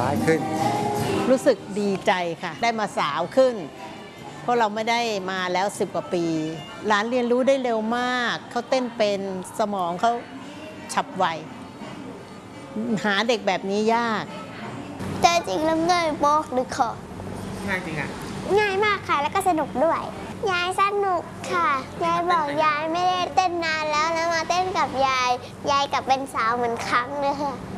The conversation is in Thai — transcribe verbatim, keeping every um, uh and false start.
ายขึ้นรู้สึกดีใจค่ะได้มาสาวขึ้นเพราะเราไม่ได้มาแล้วสิบกว่าปีหลานเรียนรู้ได้เร็วมากเขาเต้นเป็นสมองเขาฉับไวหาเด็กแบบนี้ยากแต่จริงแล้วง่ายมากเลยค่ะง่ายจริงอ่ะง่ายมากค่ะแล้วก็สนุกด้วยยายสนุกค่ะยายบอกยายไม่ได้เต้นนานแล้วแล้วมาเต้นกับยายยายกลับเป็นสาวเหมือนครั้งเลยค่ะ